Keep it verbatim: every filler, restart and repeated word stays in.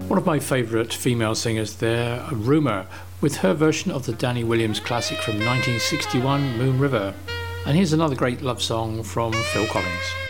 One of my favourite female singers there, Rumour, with her version of the Danny Williams classic from nineteen sixty-one, Moon River. And here's another great love song from Phil Collins.